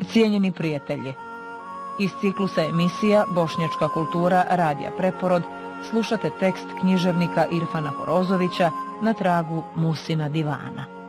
Cijenjeni prijatelji, iz ciklusa emisija Bošnjačka kultura Radija Preporod slušate tekst književnika Irfana Horozovića Na tragu Musina divana.